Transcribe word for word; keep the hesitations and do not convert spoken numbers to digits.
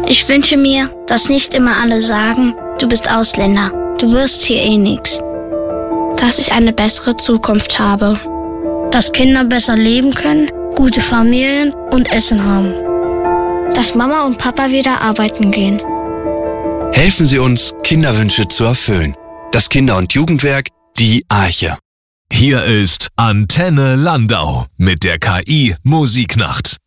Ich wünsche mir, dass nicht immer alle sagen, du bist Ausländer, du wirst hier eh nix. Dass ich eine bessere Zukunft habe. Dass Kinder besser leben können, gute Familien und Essen haben. Dass Mama und Papa wieder arbeiten gehen. Helfen Sie uns, Kinderwünsche zu erfüllen. Das Kinder- und Jugendwerk, die Arche. Hier ist Antenne Landau mit der K I Musiknacht.